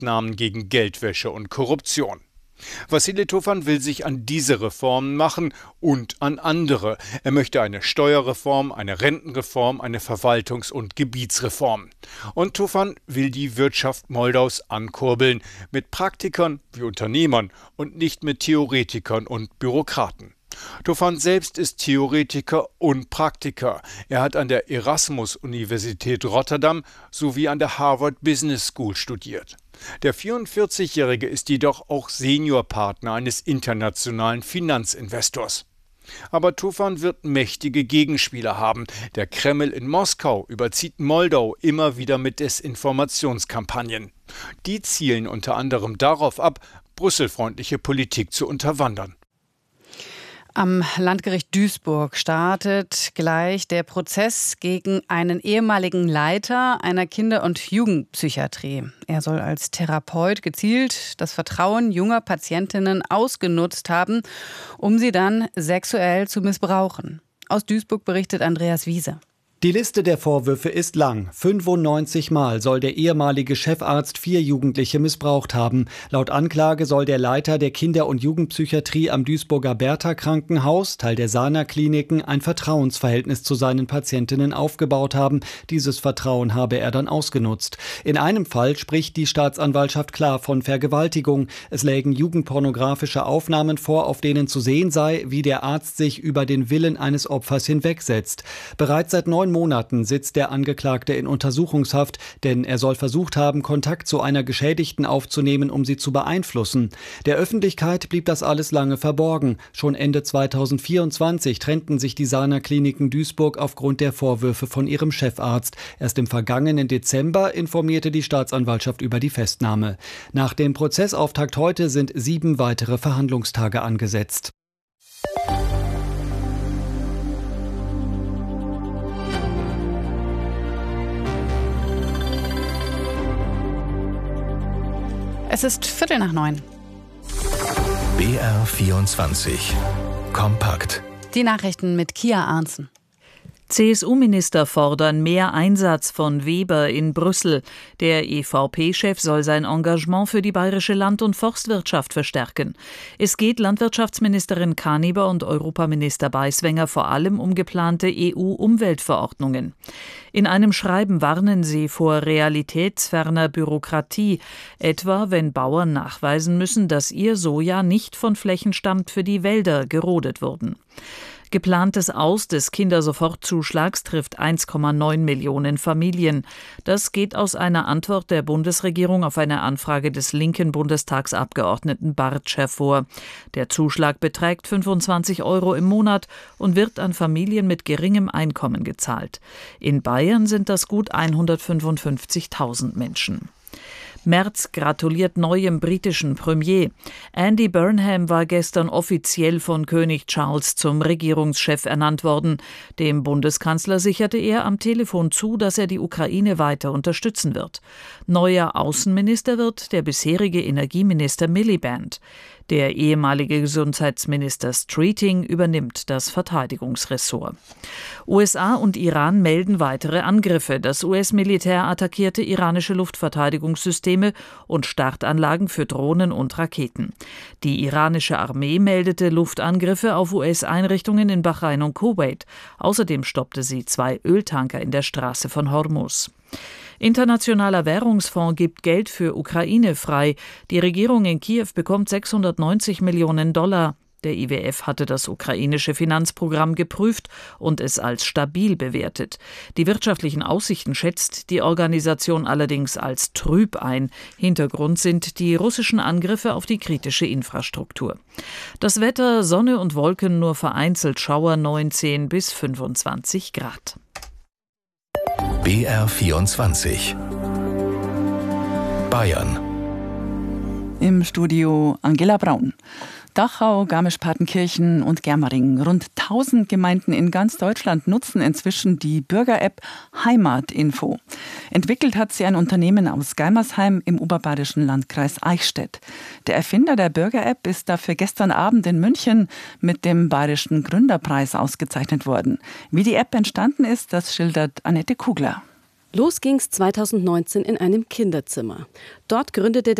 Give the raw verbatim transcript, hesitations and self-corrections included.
Maßnahmen gegen Geldwäsche und Korruption. Wassily Tofan will sich an diese Reformen machen und an andere. Er möchte eine Steuerreform, eine Rentenreform, eine Verwaltungs- und Gebietsreform. Und Tofan will die Wirtschaft Moldaus ankurbeln, mit Praktikern wie Unternehmern und nicht mit Theoretikern und Bürokraten. Tofan selbst ist Theoretiker und Praktiker. Er hat an der Erasmus-Universität Rotterdam sowie an der Harvard Business School studiert. Der vierundvierzigjährige ist jedoch auch Seniorpartner eines internationalen Finanzinvestors. Aber Tofan wird mächtige Gegenspieler haben. Der Kreml in Moskau überzieht Moldau immer wieder mit Desinformationskampagnen. Die zielen unter anderem darauf ab, brüsselfreundliche Politik zu unterwandern. Am Landgericht Duisburg startet gleich der Prozess gegen einen ehemaligen Leiter einer Kinder- und Jugendpsychiatrie. Er soll als Therapeut gezielt das Vertrauen junger Patientinnen ausgenutzt haben, um sie dann sexuell zu missbrauchen. Aus Duisburg berichtet Andreas Wiese. Die Liste der Vorwürfe ist lang. fünfundneunzig Mal soll der ehemalige Chefarzt vier Jugendliche missbraucht haben. Laut Anklage soll der Leiter der Kinder- und Jugendpsychiatrie am Duisburger Bertha-Krankenhaus, Teil der Sana-Kliniken, ein Vertrauensverhältnis zu seinen Patientinnen aufgebaut haben. Dieses Vertrauen habe er dann ausgenutzt. In einem Fall spricht die Staatsanwaltschaft klar von Vergewaltigung. Es lägen jugendpornografische Aufnahmen vor, auf denen zu sehen sei, wie der Arzt sich über den Willen eines Opfers hinwegsetzt. Bereits seit neun Monaten sitzt der Angeklagte in Untersuchungshaft, denn er soll versucht haben, Kontakt zu einer Geschädigten aufzunehmen, um sie zu beeinflussen. Der Öffentlichkeit blieb das alles lange verborgen. Schon Ende zweitausendvierundzwanzig trennten sich die Sana-Kliniken Duisburg aufgrund der Vorwürfe von ihrem Chefarzt. Erst im vergangenen Dezember informierte die Staatsanwaltschaft über die Festnahme. Nach dem Prozessauftakt heute sind sieben weitere Verhandlungstage angesetzt. Es ist Viertel nach neun. B R vierundzwanzig. Kompakt. Die Nachrichten mit Kia Arnzen. C S U-Minister fordern mehr Einsatz von Weber in Brüssel. Der E V P-Chef soll sein Engagement für die bayerische Land- und Forstwirtschaft verstärken. Es geht Landwirtschaftsministerin Kaniber und Europaminister Beiswenger vor allem um geplante E U-Umweltverordnungen. In einem Schreiben warnen sie vor realitätsferner Bürokratie, etwa wenn Bauern nachweisen müssen, dass ihr Soja nicht von Flächen stammt, für die Wälder gerodet wurden. Geplantes Aus des Kindersofortzuschlags trifft eins Komma neun Millionen Familien. Das geht aus einer Antwort der Bundesregierung auf eine Anfrage des linken Bundestagsabgeordneten Bartsch hervor. Der Zuschlag beträgt fünfundzwanzig Euro im Monat und wird an Familien mit geringem Einkommen gezahlt. In Bayern sind das gut hundertfünfundfünfzigtausend Menschen. Merz gratuliert neuem britischen Premier. Andy Burnham war gestern offiziell von König Charles zum Regierungschef ernannt worden. Dem Bundeskanzler sicherte er am Telefon zu, dass er die Ukraine weiter unterstützen wird. Neuer Außenminister wird der bisherige Energieminister Miliband. Der ehemalige Gesundheitsminister Streeting übernimmt das Verteidigungsressort. U S A und Iran melden weitere Angriffe. Das U S-Militär attackierte iranische Luftverteidigungssysteme und Startanlagen für Drohnen und Raketen. Die iranische Armee meldete Luftangriffe auf U S-Einrichtungen in Bahrain und Kuwait. Außerdem stoppte sie zwei Öltanker in der Straße von Hormuz. Internationaler Währungsfonds gibt Geld für Ukraine frei. Die Regierung in Kiew bekommt sechshundertneunzig Millionen Dollar. Der I W F hatte das ukrainische Finanzprogramm geprüft und es als stabil bewertet. Die wirtschaftlichen Aussichten schätzt die Organisation allerdings als trüb ein. Hintergrund sind die russischen Angriffe auf die kritische Infrastruktur. Das Wetter: Sonne und Wolken, nur vereinzelt Schauer, neunzehn bis fünfundzwanzig Grad. B R vierundzwanzig. Bayern. Im Studio Angela Braun. Dachau, Garmisch-Partenkirchen und Germering. Rund tausend Gemeinden in ganz Deutschland nutzen inzwischen die Bürger-App Heimatinfo. Entwickelt hat sie ein Unternehmen aus Geimersheim im oberbayerischen Landkreis Eichstätt. Der Erfinder der Bürger-App ist dafür gestern Abend in München mit dem Bayerischen Gründerpreis ausgezeichnet worden. Wie die App entstanden ist, das schildert Annette Kugler. Los ging's zweitausendneunzehn in einem Kinderzimmer. Dort gründete